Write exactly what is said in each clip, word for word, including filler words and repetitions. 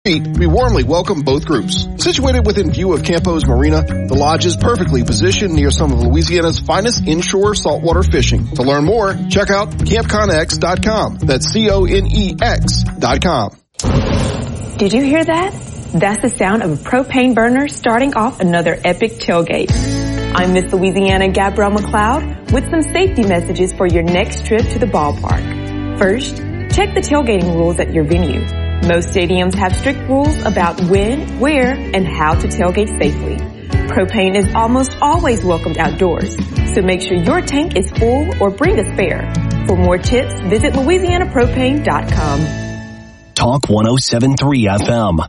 We warmly welcome both groups. Situated within view of Campos Marina, the lodge is perfectly positioned near some of Louisiana's finest inshore saltwater fishing. To learn more, check out camp conex dot com. That's C O N E X dot com. Did you hear that? That's the sound of a propane burner starting off another epic tailgate. I'm Miss Louisiana Gabrielle McLeod with some safety messages for your next trip to the ballpark. First, check the tailgating rules at your venue. Most stadiums have strict rules about when, where, and how to tailgate safely. Propane is almost always welcomed outdoors, so make sure your tank is full or bring a spare. For more tips, visit louisiana propane dot com. Talk one oh seven point three F M.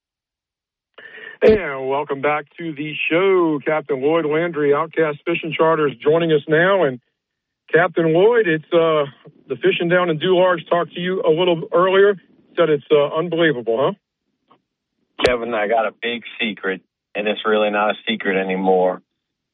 And welcome back to the show. Captain Lloyd Landry, Outcast Fishing Charters, joining us now. And Captain Lloyd, it's uh, the fishing down in Dularge. Talked to you a little earlier. Said it's uh, unbelievable, huh? Kevin, I got a big secret, and it's really not a secret anymore.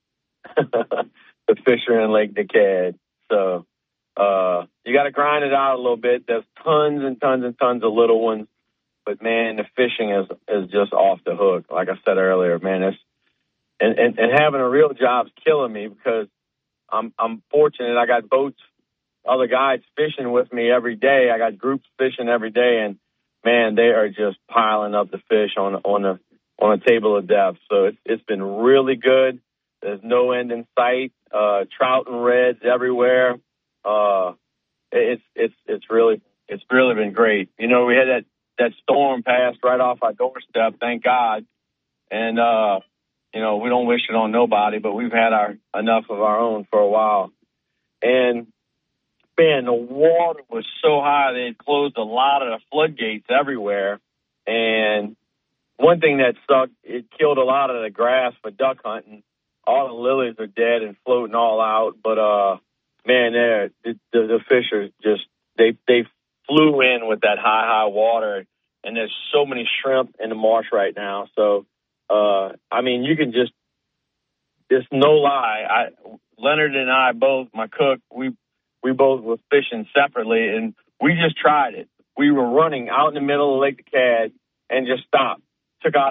The fish are in Lake Decad. So uh, you got to grind it out a little bit. There's tons and tons and tons of little ones. But, man, the fishing is is just off the hook. Like I said earlier, man, it's, and, and, and having a real job's killing me because I'm I'm fortunate. I got boats, other guys fishing with me every day. I got groups fishing every day, and man, they are just piling up the fish on on a on a table of death. So it's it's been really good. There's no end in sight. Uh, trout and reds everywhere. Uh, it's it's it's really it's really been great. You know, we had that that storm passed right off our doorstep. Thank God. And uh, you know, we don't wish it on nobody, but we've had our enough of our own for a while. And man, the water was so high they had closed a lot of the floodgates everywhere. And one thing that sucked, it killed a lot of the grass for duck hunting. All the lilies are dead and floating all out. But, uh, man, the, the, the fish are just, they, they flew in with that high, high water. And there's so many shrimp in the marsh right now. So, uh, I mean, you can just, it's no lie. I, Leonard and I both, my cook, we, We both were fishing separately, and we just tried it. We were running out in the middle of Lake Decad and just stopped. Took out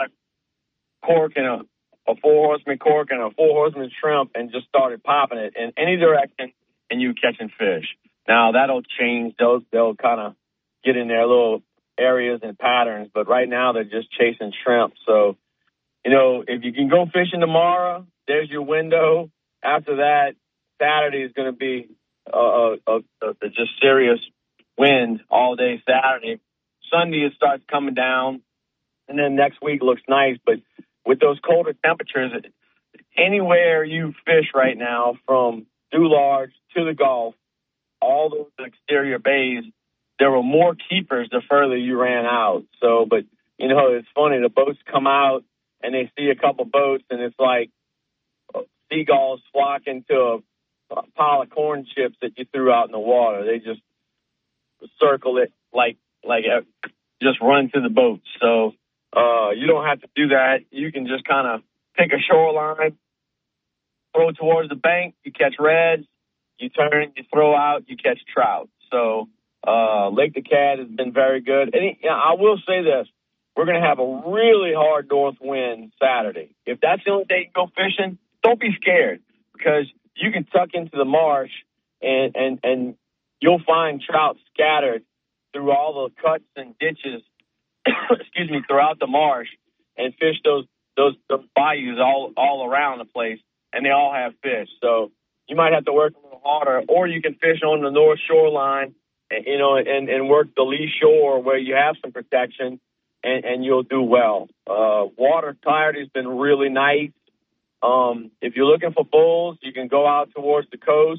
a cork and a, a four-horseman cork and a four-horseman shrimp and just started popping it in any direction, and you catching fish. Now, that'll change. They'll, they'll kind of get in their little areas and patterns, but right now they're just chasing shrimp. So, you know, if you can go fishing tomorrow, there's your window. After that, Saturday is going to be Uh, uh, uh, just serious wind all day Saturday. Sunday it starts coming down, and then next week looks nice. But with those colder temperatures, anywhere you fish right now, from Dularge to the Gulf, all those exterior bays, there were more keepers the further you ran out. So, but you know, it's funny. The boats come out and they see a couple boats, and it's like seagulls flocking to a a pile of corn chips that you threw out in the water. They just circle it like like uh, just run to the boat. So uh, you don't have to do that. You can just kind of pick a shoreline, throw towards the bank, you catch reds, you turn, you throw out, you catch trout. So uh, Lake Decad has been very good. And it, I will say this, we're going to have a really hard north wind Saturday. If that's the only day you go fishing, don't be scared, because you can tuck into the marsh and, and, and you'll find trout scattered through all the cuts and ditches, excuse me, throughout the marsh, and fish those, those, those bayous all, all around the place, and they all have fish. So you might have to work a little harder, or you can fish on the north shoreline, and, you know, and, and work the lee shore where you have some protection, and, and you'll do well. Uh, water clarity has been really nice. Um, if you're looking for bulls, you can go out towards the coast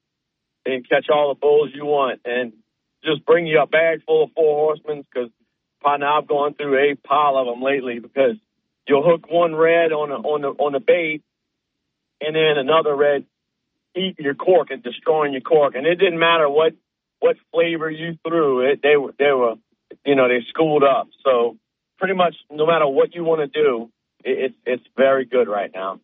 and catch all the bulls you want, and just bring you a bag full of four horsemen, because now I've gone through a pile of them lately, because you'll hook one red on the, on the, on the bait, and then another red eating your cork and destroying your cork. And it didn't matter what, what flavor you threw it. They were, they were, you know, they schooled up. So pretty much no matter what you want to do, It's it's very good right now.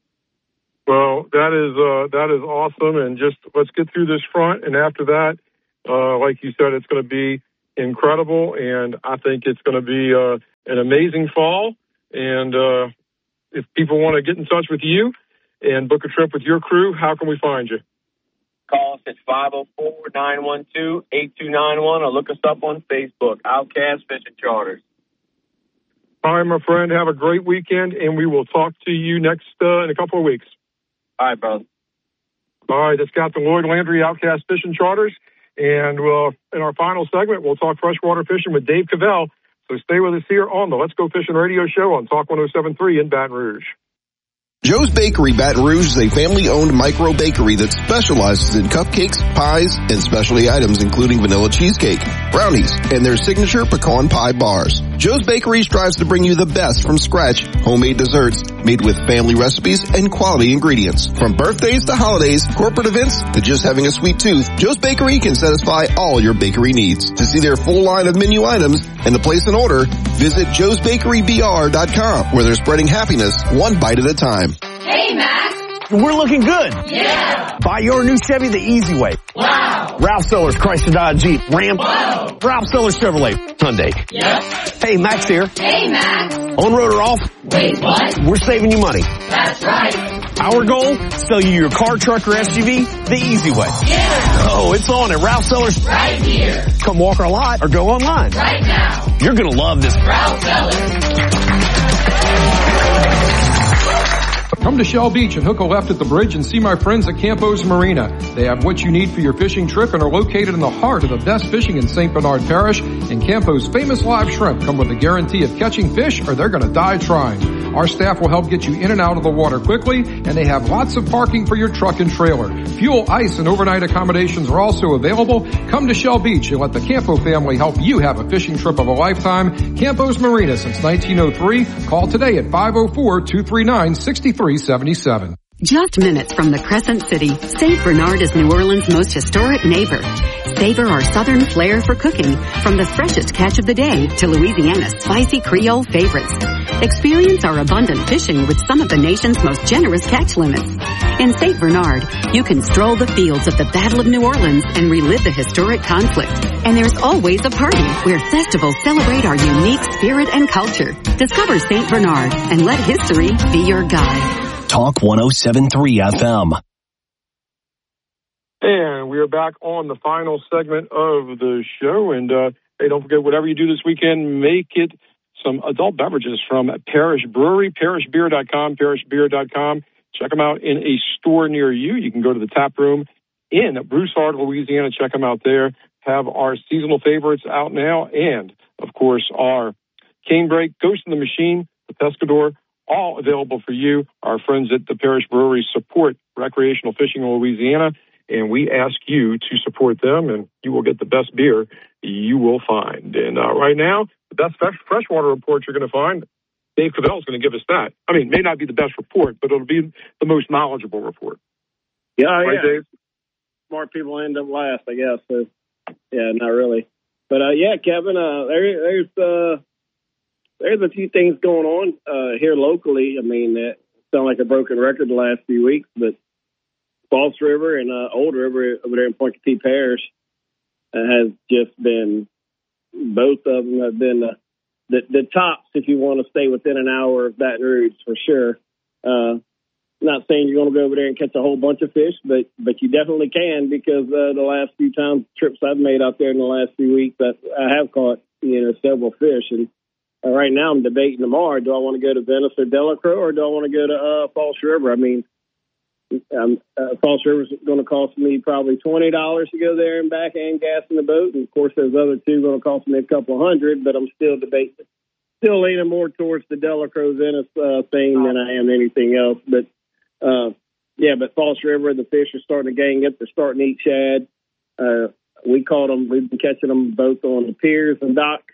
Well, that is uh, that is awesome, and just let's get through this front, and after that, uh, like you said, it's going to be incredible, and I think it's going to be uh, an amazing fall. And uh, if people want to get in touch with you and book a trip with your crew, how can we find you? Call us at five oh four, nine one two, eight two nine one or look us up on Facebook, Outcast Fishing Charters. All right, my friend, have a great weekend, and we will talk to you next uh, in a couple of weeks. All right, brother. All right, that's Captain Lloyd Landry, Outcast Fishing Charters. And uh, in our final segment, we'll talk freshwater fishing with Dave Cavell. So stay with us here on the Let's Go Fishing radio show on Talk one oh seven point three in Baton Rouge. Joe's Bakery Baton Rouge is a family-owned micro bakery that specializes in cupcakes, pies, and specialty items including vanilla cheesecake, brownies, and their signature pecan pie bars. Joe's Bakery strives to bring you the best from scratch homemade desserts made with family recipes and quality ingredients. From birthdays to holidays, corporate events to just having a sweet tooth, Joe's Bakery can satisfy all your bakery needs. To see their full line of menu items and to place an order, visit joes bakery b r dot com, where they're spreading happiness one bite at a time. Hey, Max. We're looking good. Yeah. Buy your new Chevy the easy way. Wow. Ralph Sellers, Chrysler Dodge Jeep, Ram. Whoa. Ralph Sellers Chevrolet, Hyundai. Yep. Hey, Max here. Hey, Max. On road or off? Wait, what? We're saving you money. That's right. Our goal, sell you your car, truck, or S U V the easy way. Yeah. Oh, it's on at Ralph Sellers. Right here. Come walk our lot or go online. Right now. You're going to love this. Ralph Sellers. Come to Shell Beach and hook a left at the bridge and see my friends at Campos Marina. They have what you need for your fishing trip and are located in the heart of the best fishing in Saint Bernard Parish. And Campos' famous live shrimp come with a guarantee of catching fish or they're going to die trying. Our staff will help get you in and out of the water quickly, and they have lots of parking for your truck and trailer. Fuel, ice, and overnight accommodations are also available. Come to Shell Beach and let the Campo family help you have a fishing trip of a lifetime. Campos Marina since nineteen oh three. Call today at five oh four, two three nine, six three seven seven. Just minutes from the Crescent City, Saint Bernard is New Orleans' most historic neighbor. Savor our southern flair for cooking, from the freshest catch of the day to Louisiana's spicy Creole favorites. Experience our abundant fishing with some of the nation's most generous catch limits. In Saint Bernard, you can stroll the fields of the Battle of New Orleans and relive the historic conflict. And there's always a party where festivals celebrate our unique spirit and culture. Discover Saint Bernard and let history be your guide. Talk one oh seven point three F M. And we are back on the final segment of the show. And uh, hey, don't forget, whatever you do this weekend, make it some adult beverages from Parish Brewery, parish beer dot com, parish beer dot com. Check them out in a store near you. You can go to the tap room in Broussard, Louisiana. Check them out there. Have our seasonal favorites out now. And, of course, our Canebrake, Ghost in the Machine, the Pescador, all available for you. Our friends at the Parish Brewery support recreational fishing in Louisiana, and we ask you to support them, and you will get the best beer you will find. And uh, right now, the best fresh, freshwater report you're going to find, Dave Cavell is going to give us that. I mean, it may not be the best report, but it'll be the most knowledgeable report. Yeah, right, yeah. Dave? Smart people end up last, I guess. So, yeah, not really. But, uh, yeah, Kevin, uh, there, there's... Uh, There's a few things going on uh, here locally. I mean, it sounds like a broken record the last few weeks, but False River and uh, Old River over there in Pointe-Coupee Parish uh, has just been, both of them have been uh, the, the tops if you want to stay within an hour of Baton Rouge for sure. Uh, not saying you're going to go over there and catch a whole bunch of fish, but but you definitely can, because uh, the last few times trips I've made out there in the last few weeks, I, I have caught, you know, several fish. And Uh, right now, I'm debating tomorrow. Do I want to go to Venice or Delacroix, or do I want to go to uh, False River? I mean, um, uh, False River is going to cost me probably twenty dollars to go there and back and gas in the boat. And, of course, those other two going to cost me a couple of hundred, but I'm still debating, still leaning more towards the Delacroix Venice uh, thing than I am anything else. But, uh, yeah, but False River, the fish are starting to gang up. They're starting to eat shad. Uh, we caught them. We've been catching them both on the piers and docks.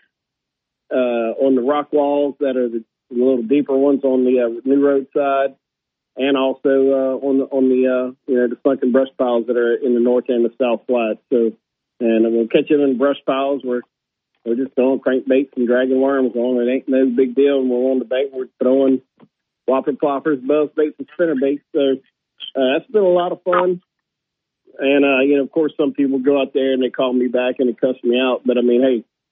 Uh, on the rock walls that are the, the little deeper ones on the uh, New Road side, and also uh, on the on the uh, you know the sunken brush piles that are in the north end of South Flat. So, and we'll catch them in brush piles. We're we're just throwing crankbaits and dragging worms on. It ain't no big deal. And we're on the bait. We're throwing whopper ploppers, buzz baits, and spinner baits. So uh, that's been a lot of fun. And uh, you know, of course, some people go out there and they call me back and they cuss me out. But I mean, hey.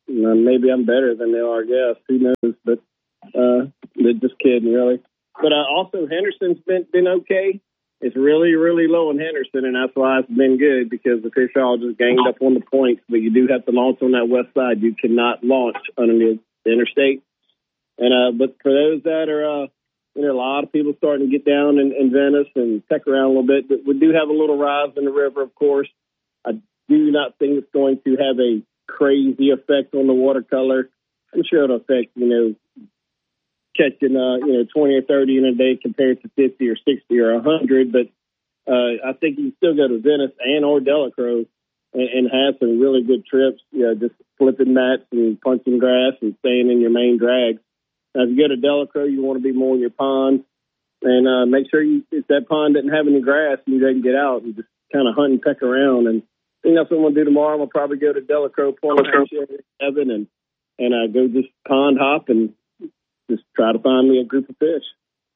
uh, maybe I'm better than they are, I guess. Who knows? But uh, they're just kidding, really. But uh, also, Henderson's been been okay. It's really, really low in Henderson, and that's why it's been good, because the fish all just ganged up on the points. But you do have to launch on that west side. You cannot launch underneath the interstate. And uh, but for those that are, uh, you know, a lot of people starting to get down in, in Venice and peck around a little bit. But we do have a little rise in the river, of course. I do not think it's going to have a crazy effect on the watercolor. I'm sure it'll affect, you know, catching, uh, you know, twenty or thirty in a day compared to fifty or sixty or one hundred. But uh, I think you can still go to Venice and or Delacroix and, and have some really good trips, you know, just flipping mats and punching grass and staying in your main drags. Now, if you go to Delacroix, you want to be more in your pond, and uh, make sure you, if that pond doesn't have any grass, you can get out and just kind of hunt and peck around. And I think that's what I'm going to do tomorrow. I'm going to probably go to Delacroix, Point Seven, and, and uh, go just pond hop and just try to find me a group of fish.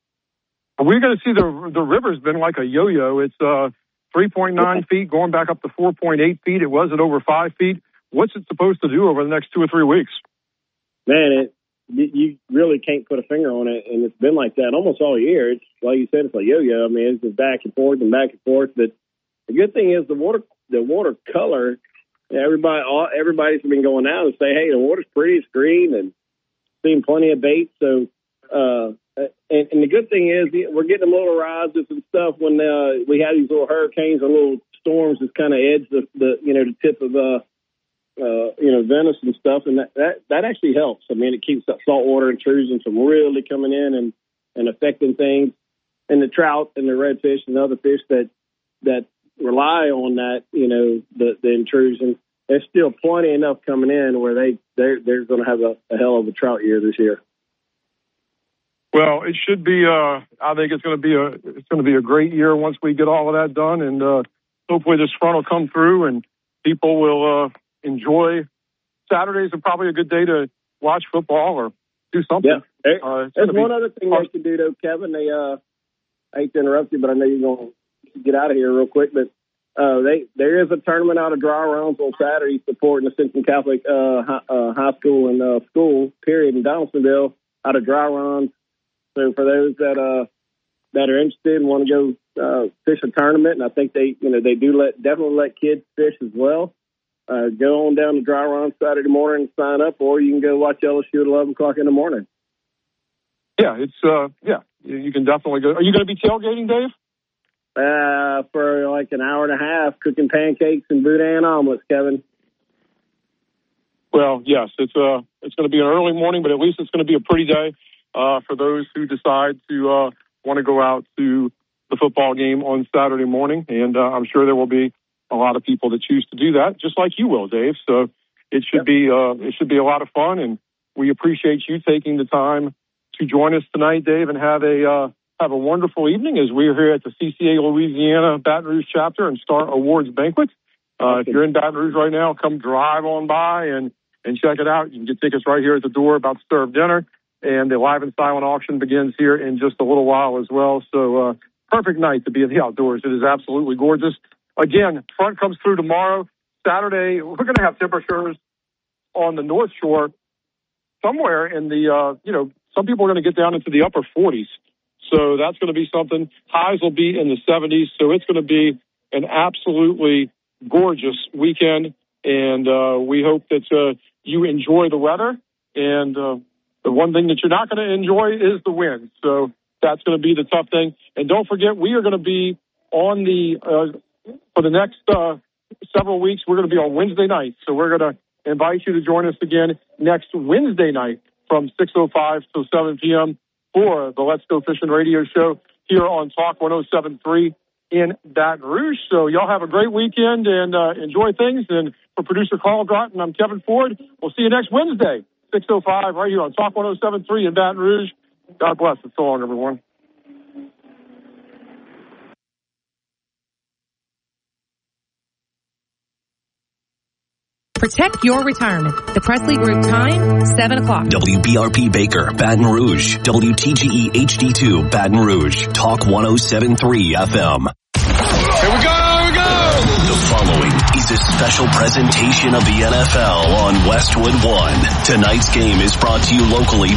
We're going to see the the river's been like a yo-yo. It's uh, three point nine feet, going back up to four point eight feet. It was at over five feet. What's it supposed to do over the next two or three weeks? Man, it you really can't put a finger on it, and it's been like that almost all year. It's like you said, it's a yo-yo. I mean, it's just back and forth and back and forth. But the good thing is the water the water color. Everybody all, everybody's been going out and say, hey, the water's pretty, it's green, and seen plenty of bait. So, uh, and, and the good thing is we're getting a little rises and stuff when uh, we have these little hurricanes or little storms that kind of edge the, the, you know, the tip of, uh, uh, you know, Venice and stuff. And that, that, that actually helps. I mean, it keeps that saltwater intrusion from really coming in and, and affecting things. And the trout and the redfish and other fish that, that rely on that, you know, the, the intrusion, there's still plenty enough coming in where they, they're, they're going to have a, a hell of a trout year this year. Well, it should be, uh, I think it's going to be a, it's going to be a great year once we get all of that done. And, uh, hopefully this front will come through and people will, uh, enjoy. Saturdays are probably a good day to watch football or do something. Yeah. There, uh, there's one other thing they can do though, Kevin. They, uh, I hate to interrupt you, but I know you're going to get out of here real quick, but Uh, they there is a tournament out of dry rounds on Saturday supporting the Simpson Catholic uh, high, uh, high school and uh, school period in Donaldsonville out of dry rounds. So for those that uh, that are interested and want to go uh, fish a tournament, and I think they you know they do let definitely let kids fish as well. Uh, go on down to dry rounds Saturday morning and sign up, or you can go watch L S U at eleven o'clock in the morning. Yeah, it's uh, yeah, you can definitely go. Are you going to be tailgating, Dave? Uh, for like an hour and a half, cooking pancakes and boudin omelets, Kevin. Well, yes, it's uh, it's going to be an early morning, but at least it's going to be a pretty day uh, for those who decide to uh, want to go out to the football game on Saturday morning. And uh, I'm sure there will be a lot of people that choose to do that, just like you will, Dave. So it should yeah. be uh, it should be a lot of fun, and we appreciate you taking the time to join us tonight, Dave, and have a uh, Have a wonderful evening as we're here at the C C A Louisiana Baton Rouge chapter and Star Awards Banquet. Uh, if you're in Baton Rouge right now, come drive on by and, and check it out. You can get tickets right here at the door, about to serve dinner. And the live and silent auction begins here in just a little while as well. So uh, perfect night to be in the outdoors. It is absolutely gorgeous. Again, front comes through tomorrow. Saturday, we're going to have temperatures on the North Shore somewhere in the, uh, you know, some people are going to get down into the upper forties. So that's going to be something. Highs will be in the seventies. So it's going to be an absolutely gorgeous weekend. And uh, we hope that uh, you enjoy the weather. And uh, the one thing that you're not going to enjoy is the wind. So that's going to be the tough thing. And don't forget, we are going to be on the, uh, for the next uh, several weeks, we're going to be on Wednesday night. So we're going to invite you to join us again next Wednesday night from six oh five till seven p.m. for the Let's Go Fishing radio show here on Talk one oh seven point three in Baton Rouge. So y'all have a great weekend and uh, enjoy things. And for producer Carl Broughton, I'm Kevin Ford. We'll see you next Wednesday, six oh five, right here on Talk one oh seven point three in Baton Rouge. God bless. And so long, everyone. Protect your retirement. The Presley Group time, seven o'clock. W B R P Baker, Baton Rouge. W T G E H D two, Baton Rouge. Talk one oh seven point three F M. Here we go, here we go! The following is this special presentation of the N F L on Westwood One. Tonight's game is brought to you locally